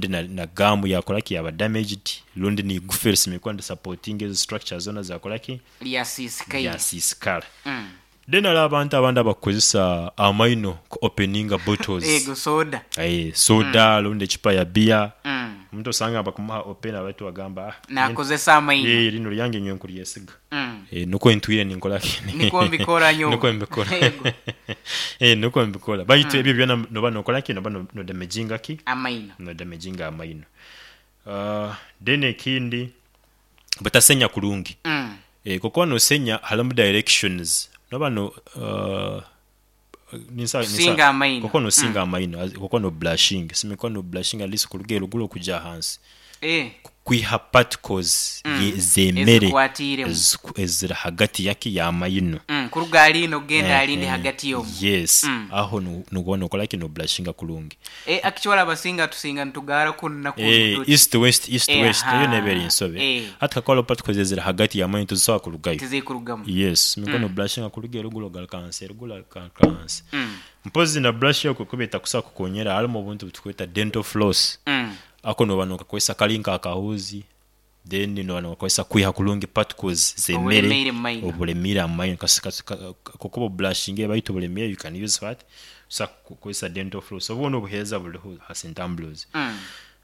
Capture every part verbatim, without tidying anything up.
lundi na, na gamu yakolaki yaba damaged lundi ni gufere simekwanda supporting ezo structures zona zakolaki lyasisikaire lyasisikala mm. then ala abantu abandi abakozesa amaino ku opening bottles ego soda eh soda mm. lundi chipa ya beer mm. mtu osanga bakumuha open abantu agamba nakozesa amaino eh lino lyange nyo nkuli yesiga mm. eh nuko intuire ninkolaki niko mbikora nyo nuko mbikora eh nuko mbikora baitu ebyo byona no bano kolaki no bano no damaging ki amaino no damaging amaino uh then ekindi batasenya kulungi mm. eh koko no senya halamu directions no bano uh nisa singa amaino koko no singa amaino koko no blushing simeko no blushing alisi kulugero gulo kuja hansi eh kwiha particles mm. zemere ezira hagati yaki ya amayino mm. kurugali no genda alinde eh, hagati yo yes mm. aho nubona kolaki no blushinga kulungi eh actually abasinga tusinga ntugara kunna ku eh east west east eh, west yo neberi insobe eh. hata kola particles ezira hagati ya amayino tuzawa kulugayo tize kurugamu yes mikono mm. blushinga kulugero gulo gal cancer gula cancer mm. mpozi na blush yako kubeta kusaka kukonyera alimo buntu butukweta dental floss mm. ako no bano kakwesa kalinka akahuzi then no bano kakwesa kwiha kulungi particles zemere obulemira amaino kasika kokobo blushing baito bulemira you can use what sa kwesa dental floss obono buheza buli hasentambles mm.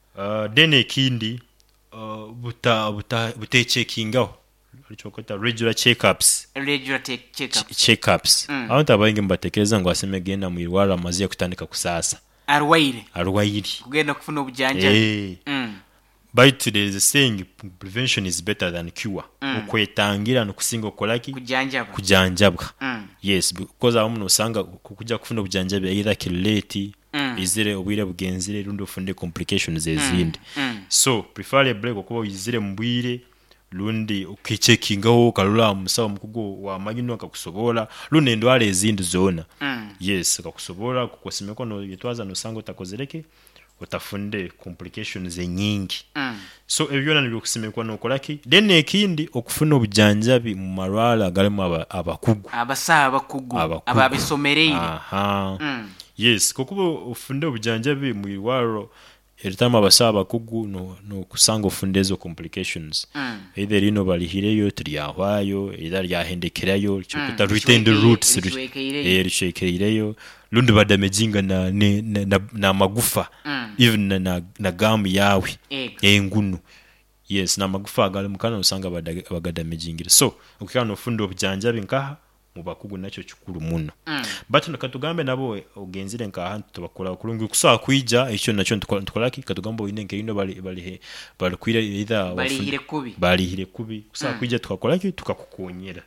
uh then ekindi uh, buta buta bute checkinga alichokota regular checkups regular checkups checkups mm. abantu abayinge mbatekereza ngo aseme genda mu irwara amaziye kutandika kusasa arwaire arwaire kugenda kufuna obujanja hey. mm. But there is a saying prevention is better than cure mm. okwetangira no kusinga okolaki kujanjabwa kujanjabwa mm. yes because abamu nosanga kukuja kufuna obujanja either kileti mm. izire obwire bugenzire rundo funde complications ezindi mm. mm. so preferably okuba izire mbwire lundi ukichekingaho kalula musawo mukugo wa magino akakusobola lune ndwale ezindi zona mm. yes akakusobola kukosimeko no yetwaza no sango takozereke utafunde complications nyingi mm. so ebyona nibyo kusimekwa no kolaki then ekindi okufuna obujanjabi mu marwala galimo abakugu abasaba kugu ababisomereye aha mm. yes kokubo ufunde obujanjabi mu irwaro eritama basaba kugu no no kusanga ufundezo complications mm. either ino balihireyo triyahwayo either yahendekerayo chikuta mm. retain the roots eh rishekereyo lundi badamejinga na ne, na, na, na magufa mm. even na, na, na gamu yawe engunu e yes na magufa agale mukana usanga bagadamejingira so ukikana ufundo obujanjabi nkaha mubakugu nacho chukuru muno mm. but nakatugambe nabo ogenzire nkaha tubakola kulungu kusa kwija icho nacho ntukolaki katugambo winenge ino bali bali bali kwira either bali hire kubi bali hire kubi kusa mm. kwija tukakolaki tukakukonyera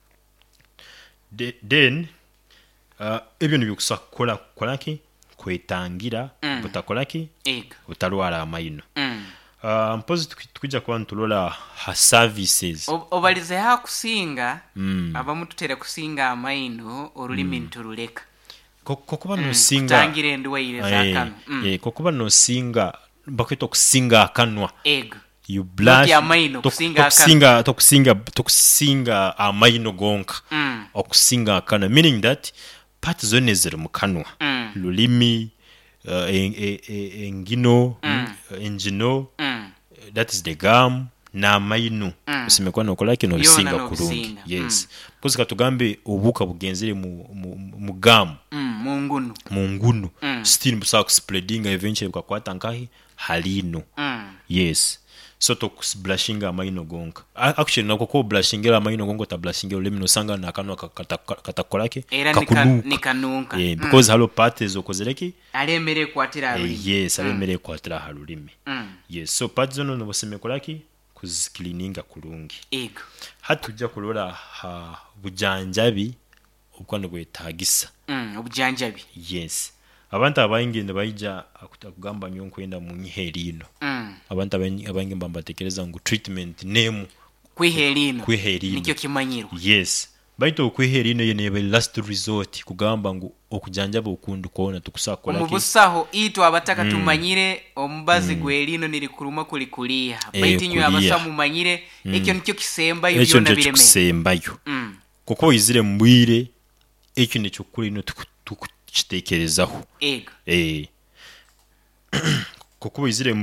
De, then uh, ebyo nibyo kusa kola kolaki kwetangira mm. butakolaki ega utalwala amayino mm. Uh, mpozi tukija kwa ntulola ha services obalize ha kusinga mm. abamu tutera kusinga amaino olulimi mm. ntululeka kokuba mm. no singa tangire ndwaire zakano mm. eh kokuba no singa bakwito kusinga akanwa egg you blush amaino kusinga akanwa tokusinga tokusinga amaino gonka mm. okusinga akanwa meaning that part zone ziri mu kanwa mm. lulimi uh, engino mm. engino mm. that is the gum na mainu mm. usimekwa nokolaki no singa kurungi yes mm. kuzi katugambe obuka bugenzere mu mu, mu gum mm. mungunu mungunu mm. still busa spreading eventually bukakwata nkahi halino mm. yes so to blushinga amaino gonka actually nako ko blushingira amaino gongo ta blushingira ulemi no sanga nakano katakolake kakunuka nikanuka yeah because mm. halo parties okozereki alemere kwatira halulimi uh, yes alemere mm. kwatira halulimi mm. yes so parties ono no bosemekolaki kuzikilininga kulungi ego hatujja kulola ha bujanjabi okwano gwetagisa mm obujanjabi yes abantu abayingi ndabayija akutagamba nyo kwenda mu nyiherino mm. abantu abayingi mbambatekereza ngo treatment name kwiherino kwiherino nikyo kimanyiro yes baito kwiherino yene be last resort kugamba ngo okujanjaba okundu kona tukusakola ki omubusaho ito abataka mm. tumanyire omubazi mm. gwelino niri kuruma kuli kuliya baito nyo abasamu manyire mm. ekyo nikyo kisemba yo byona bireme ekyo kisemba yo mm. koko izire mbwire ekyo nikyo kulino tuku kitekerezaho ego eh kuko izire